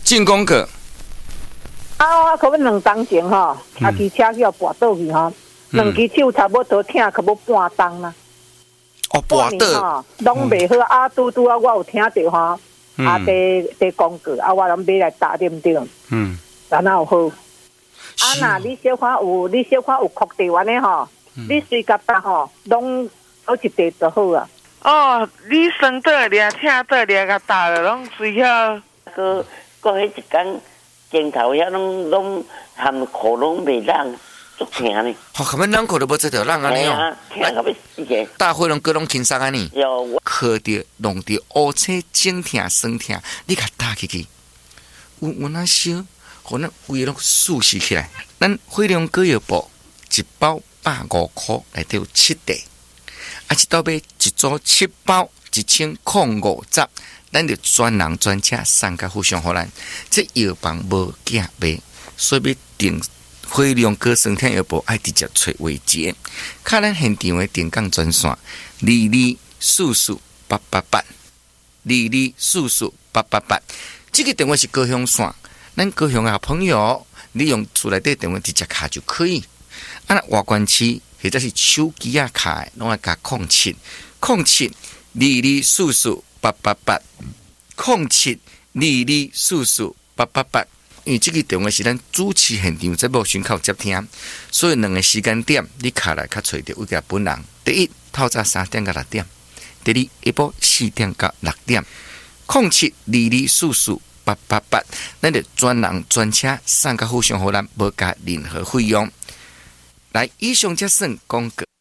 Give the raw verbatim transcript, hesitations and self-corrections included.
进攻个。 啊，可能两当前吼，啊，骑车去跋倒去吼，两只手差不多疼，可要半当啦。 哦，跋倒， 拢袂好啊！拄拄啊，我有听到吼，啊，伫伫广告啊，我拢买来打点点。嗯，然后好。啊，那你小可有，你小可有确定安尼吼？你随甲打吼，拢好一地就好啊。 哦，你生倒咧，听倒咧，甲打了，拢随遐个个迄一工镜头遐拢拢含喉咙袂冷，足疼呢。 好，根本人口都无这条人安尼哦， 疼到要死个。 大伙拢各拢轻松安尼。 有靠着弄着乌青整疼酸疼，你甲打起去，有有那烧，互咱胃拢舒适起来。咱惠良果药布一包百五块，内底有七袋。啊，一道买一组七包，一千零五十，咱就专人专车送甲互相互咱。这药房无价卖，所以要订惠良果酸痛药布，爱直接找维杰。卡咱现场的电讲专线，二二四四八八八，二二四四八八八。这个电话是高雄线，咱高雄的好朋友，你用厝内底电话直接卡就可以。啊，那外关区。或者是手机啊卡，拢爱加控七控七二二四四八八八控七二二四四八八八。因为这个电话是咱主持现场节目宣口接听，所以两个时间点你卡来较找到有个本人。第一，透早三点到六点；第二，下晡四点到六点。控七二二四四八八八，咱就专人专车送到互相互咱，无加任何费用。来，以上则算广告。